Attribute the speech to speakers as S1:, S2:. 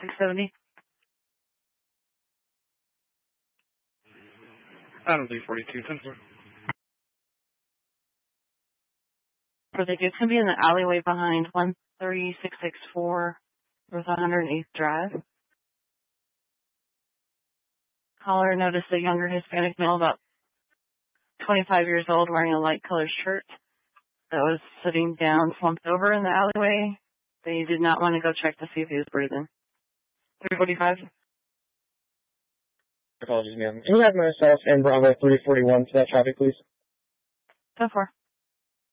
S1: 670.
S2: Adam 342, 10-4.
S1: For the it's going to be in the alleyway behind 13664 North 108th Drive. Caller noticed a younger Hispanic male about 25 years old wearing a light colored shirt that was sitting down, slumped over in the alleyway. They did not want to go check to see if he was breathing. 345.
S3: Apologies, ma'am. Can you have myself and Bravo 341 to that traffic, please?
S1: 10-4.